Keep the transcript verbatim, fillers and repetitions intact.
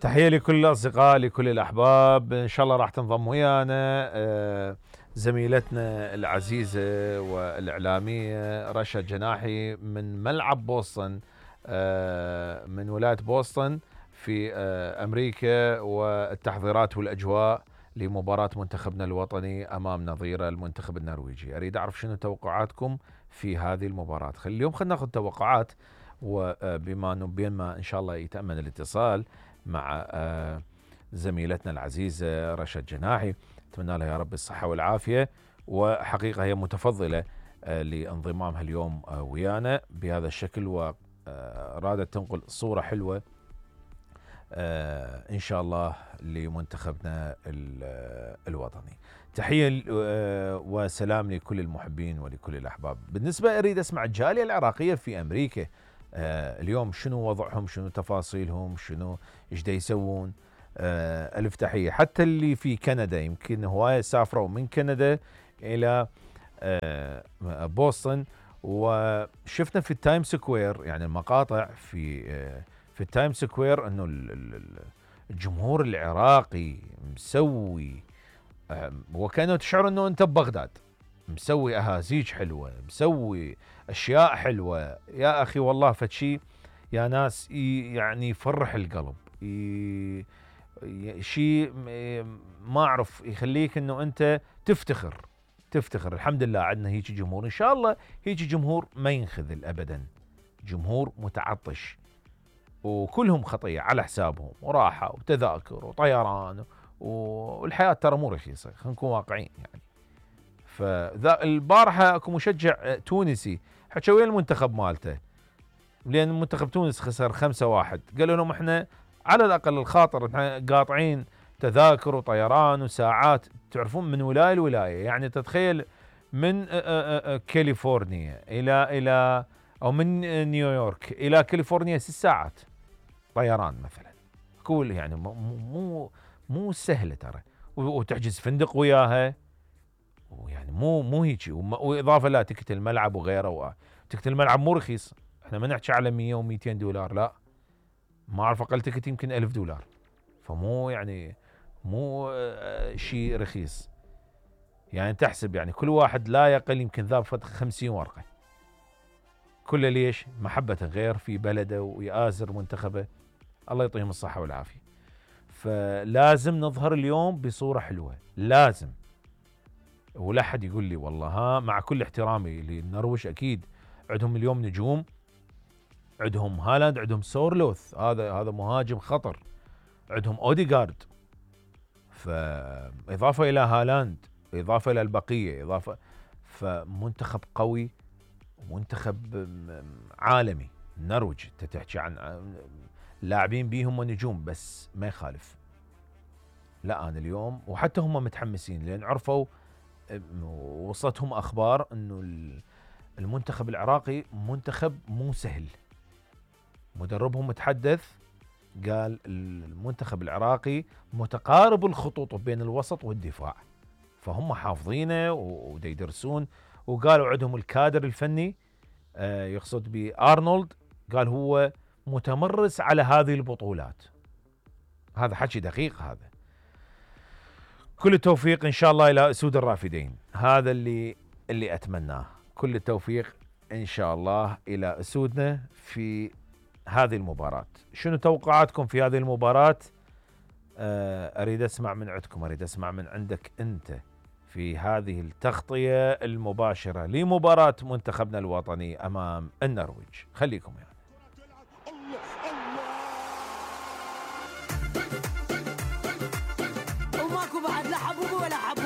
تحية لكل الأصدقاء، لكل الأحباب. إن شاء الله راح تنضم ويانا آه، زميلتنا العزيزة والإعلامية رشا جناحي من ملعب بوسطن، آه، من ولاية بوسطن في آه، أمريكا، والتحضيرات والأجواء لمباراة منتخبنا الوطني أمام نظيره المنتخب النرويجي. أريد أعرف شنو توقعاتكم في هذه المباراة. خلي اليوم خلينا ناخذ توقعات، وبما أنه بينما إن شاء الله يتأمن الاتصال مع زميلتنا العزيزة رشا جناحي، أتمنى لها يا رب الصحة والعافية، وحقيقة هي متفضلة لانضمامها اليوم ويانا بهذا الشكل، وأرادت تنقل صورة حلوة إن شاء الله لمنتخبنا الوطني. تحية وسلام لكل المحبين ولكل الأحباب. بالنسبة أريد أسمع الجالية العراقية في أمريكا اليوم، شنو وضعهم، شنو تفاصيلهم، شنو ايش دا يسوون. ألف تحية. حتى اللي في كندا، يمكن هواية سافروا من كندا إلى بوسطن، وشفنا في التايم سكوير يعني المقاطع في في التايم سكوير انه الجمهور العراقي مسوي، وكانوا تشعر انه انت ببغداد، مسوي اهازيج حلوه، مسوي اشياء حلوه يا اخي. والله فشي يا ناس يعني يفرح القلب، شيء ما اعرف يخليك انه انت تفتخر تفتخر. الحمد لله عندنا هيك جمهور، ان شاء الله هيك جمهور ما ينخذل ابدا، جمهور متعطش، وكلهم خطيه على حسابهم، وراحه وتذاكر وطيران، والحياه ترى مو رخيصه، خلينا نكون واقعيين يعني. فذا البارحه اكو مشجع تونسي حكى ويا المنتخب مالته، لان منتخب تونس خسر خمسة واحد، قالوا لهم احنا على الاقل الخاطر احنا قاطعين تذاكر وطيران وساعات، تعرفون من ولايه لولايه، يعني تتخيل من كاليفورنيا الى الى او من نيويورك الى كاليفورنيا ست ساعات طيران مثلا. كل يعني مو مو مو سهله ترى، وتحجز فندق وياها، ويعني مو مو هيك، واضافه لا تكت الملعب وغيره. تكت الملعب مو رخيص، احنا ما نحكي على مية ومئتين دولار، لا، ما اعرف اقل تكت يمكن ألف دولار، فمو يعني مو شيء رخيص. يعني تحسب يعني كل واحد لا يقل يمكن ذاب خمسين ورقه، كله ليش؟ محبه غير في بلده ويآزر منتخبه، الله يعطيهم الصحه والعافيه. فلازم نظهر اليوم بصوره حلوه، لازم. ولا حد يقول لي والله ها، مع كل احترامي للنرويج اكيد عندهم اليوم نجوم، عندهم هالاند، عندهم سورلوث، هذا هذا مهاجم خطر، عندهم اوديغارد، فاضافه الى هالاند، اضافه الى البقيه، اضافه، فمنتخب قوي ومنتخب عالمي. النرويج انت تحكي عن لاعبين بيهم ونجوم، بس ما يخالف. لا انا اليوم وحتى هم متحمسين، لان عرفوا وصلتهم اخبار انه المنتخب العراقي منتخب مو سهل. مدربهم متحدث قال المنتخب العراقي متقارب الخطوط بين الوسط والدفاع، فهم حافظينه ويدرسون. وقالوا عندهم الكادر الفني، آه يقصد بأرنولد، قال هو متمرس على هذه البطولات. هذا حكي دقيق هذا. كل التوفيق ان شاء الله الى اسود الرافدين، هذا اللي اللي اتمناه. كل التوفيق ان شاء الله الى اسودنا في هذه المباراة. شنو توقعاتكم في هذه المباراة؟ آه اريد اسمع من عندكم، اريد اسمع من عندك انت في هذه التغطية المباشرة لمباراة منتخبنا الوطني امام النرويج. خليكم يعني. وماكو بعد لا حبوب ولا حبوب.